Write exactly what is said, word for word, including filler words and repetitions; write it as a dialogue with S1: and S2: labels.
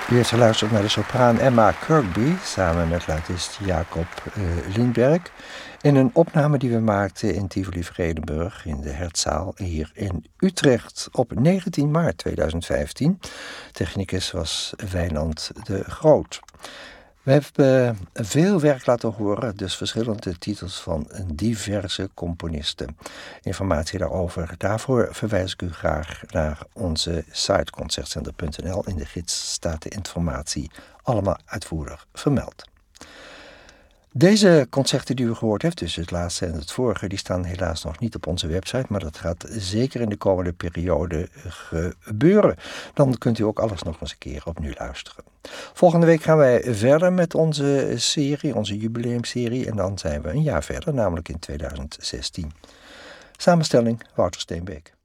S1: U heeft geluisterd naar de sopraan Emma Kirkby samen met luitenist Jacob uh, Lindberg in een opname die we maakten in Tivoli-Vredenburg in de Hertzaal hier in Utrecht op negentien maart tweeduizend vijftien. Technicus was Wijnand de Groot. We hebben veel werk laten horen, dus verschillende titels van diverse componisten. Informatie daarover, daarvoor verwijs ik u graag naar onze site concertzender punt n l. In de gids staat de informatie allemaal uitvoerig vermeld. Deze concerten die u gehoord heeft, dus het laatste en het vorige, die staan helaas nog niet op onze website, maar dat gaat zeker in de komende periode gebeuren. Dan kunt u ook alles nog eens een keer opnieuw luisteren. Volgende week gaan wij verder met onze serie, onze jubileumserie, en dan zijn we een jaar verder, namelijk in tweeduizend zestien. Samenstelling Wouter Steenbeek.